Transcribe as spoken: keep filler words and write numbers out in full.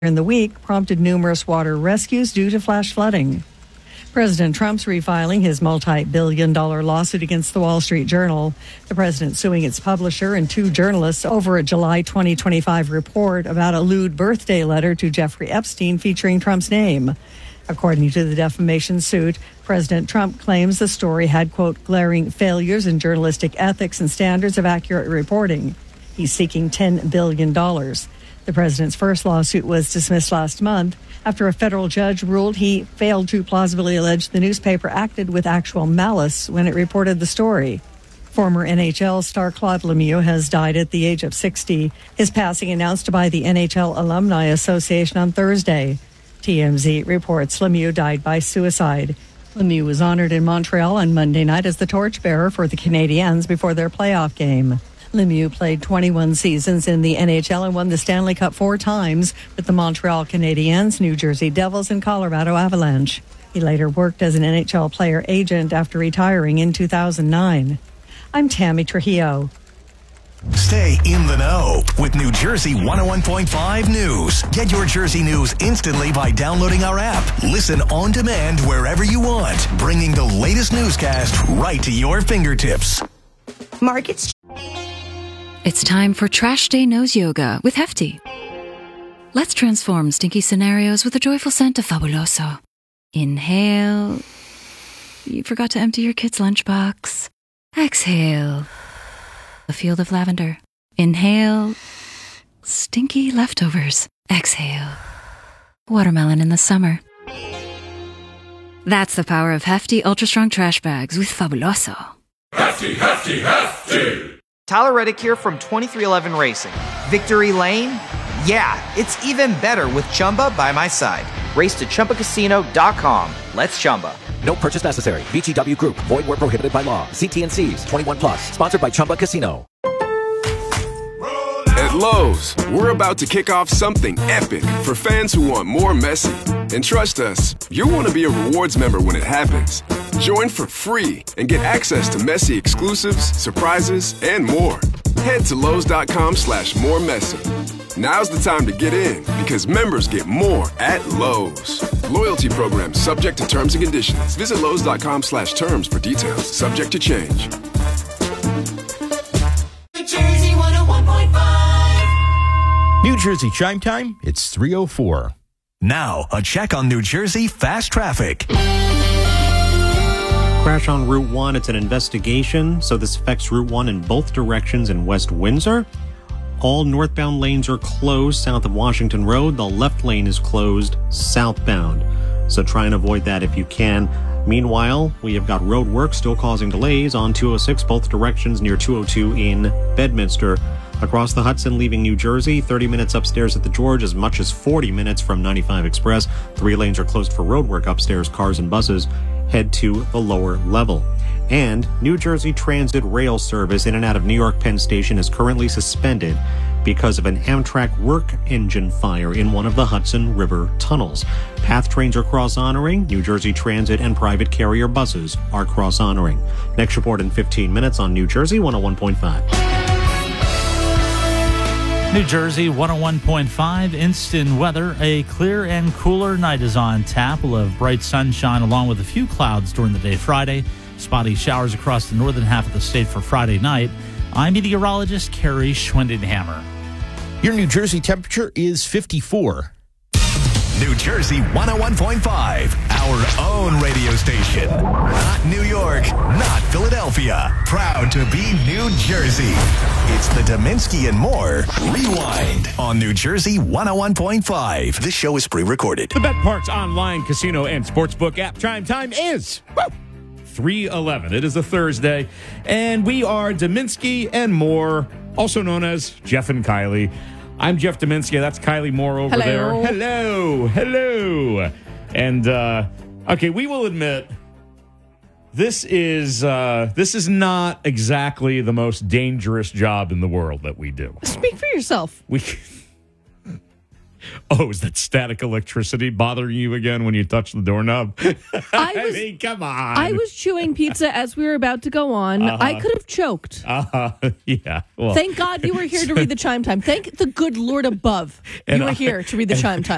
in the week prompted numerous water rescues due to flash flooding. President Trump's refiling his multi-billion dollar lawsuit against the Wall Street Journal. The president suing its publisher and two journalists over a July twenty twenty-five report about a lewd birthday letter to Jeffrey Epstein featuring Trump's name. According to the defamation suit, President Trump claims the story had, quote, glaring failures in journalistic ethics and standards of accurate reporting. He's seeking ten billion dollars. The president's first lawsuit was dismissed last month after a federal judge ruled he failed to plausibly allege the newspaper acted with actual malice when it reported the story. Former N H L star Claude Lemieux has died at the age of sixty. His passing announced by the N H L Alumni Association on Thursday. T M Z reports Lemieux died by suicide. Lemieux was honored in Montreal on Monday night as the torchbearer for the Canadiens before their playoff game. Lemieux played twenty-one seasons in the N H L and won the Stanley Cup four times with the Montreal Canadiens, New Jersey Devils, and Colorado Avalanche. He later worked as an N H L player agent after retiring in two thousand nine. I'm Tammy Trujillo. Stay in the know with New Jersey one oh one point five News. Get your Jersey news instantly by downloading our app. Listen on demand wherever you want, bringing the latest newscast right to your fingertips. Markets. It's time for Trash Day Nose Yoga with Hefty. Let's transform stinky scenarios with a joyful scent of Fabuloso. Inhale. You forgot to empty your kid's lunchbox. Exhale. A field of lavender. Inhale. Stinky leftovers. Exhale. Watermelon in the summer. That's the power of Hefty Ultra Strong Trash Bags with Fabuloso. Hefty, Hefty, Hefty! Tyler Reddick here from twenty-three eleven Racing. Victory Lane? Yeah, it's even better with Chumba by my side. Race to Chumba Casino dot com. Let's Chumba. No purchase necessary. V G W Group. Void where prohibited by law. See T and C's. twenty-one plus. Sponsored by Chumba Casino. At Lowe's, we're about to kick off something epic for fans who want more Messi. And trust us, you'll want to be a rewards member when it happens. Join for free and get access to Messi exclusives, surprises, and more. Head to Lowe's.com slash more Messi. Now's the time to get in because members get more at Lowe's. Loyalty program subject to terms and conditions. Visit Lowe's.com slash terms for details. Subject to change. New Jersey one oh one point five. New Jersey Chime Time, it's three oh four. Now, a check on New Jersey fast traffic. Crash on Route one. It's an investigation, so this affects Route one in both directions in West Windsor. All northbound lanes are closed south of Washington Road. The left lane is closed southbound, so try and avoid that if you can. Meanwhile, we have got road work still causing delays on two oh six both directions near two oh two in Bedminster. Across the Hudson leaving New Jersey, thirty minutes upstairs at the George, as much as forty minutes from ninety-five Express. Three lanes are closed for road work upstairs. Cars and buses head to the lower level. And New Jersey Transit rail service in and out of New York Penn Station is currently suspended because of an Amtrak work engine fire in one of the Hudson River tunnels. Path trains are cross-honoring. New Jersey Transit and private carrier buses are cross-honoring. Next report in fifteen minutes on New Jersey one oh one point five. New Jersey one oh one point five instant weather. A clear and cooler night is on tap. We'll have bright sunshine along with a few clouds during the day Friday. Spotty showers across the northern half of the state for Friday night. I'm meteorologist Carrie Schwendenhammer. Your New Jersey temperature is fifty-four. New Jersey one oh one point five, our own radio station. Not New York, not Philadelphia. Proud to be New Jersey. It's the Dominski and More Rewind on New Jersey one oh one point five. This show is pre-recorded. The BetParx online casino and sportsbook app chime time is three eleven. It is a Thursday, and we are Dominski and More, also known as Jeff and Kylie. I'm Jeff Dominski. That's Kylie Moore over Hello. there. Hello. Hello. And, uh, okay, we will admit this is uh, this is not exactly the most dangerous job in the world that we do. Speak for yourself. We. Oh, is that static electricity bothering you again when you touch the doorknob? I, was, I mean, come on. I was chewing pizza as we were about to go on. Uh-huh. I could have choked. Uh-huh. Yeah. Well. Thank God you were here to read the chime time. Thank the good Lord above you were I, here to read the and, chime time.